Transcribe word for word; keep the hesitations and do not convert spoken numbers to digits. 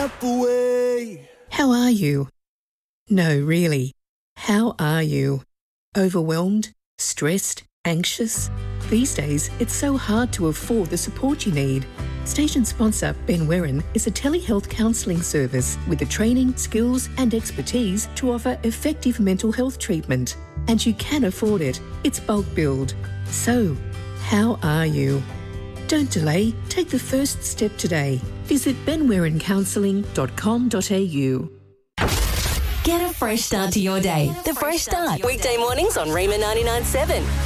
step away. How are you? No, really. How are you? Overwhelmed? Stressed? Anxious? These days, it's so hard to afford the support you need. Station sponsor Ben Werran is a telehealth counselling service with the training, skills and expertise to offer effective mental health treatment. And you can afford it. It's bulk billed. So, how are you? Don't delay. Take the first step today. Visit ben werran counselling dot com dot a u. Get a fresh start to your day. The Fresh Start. Weekday mornings on Rima ninety-nine point seven.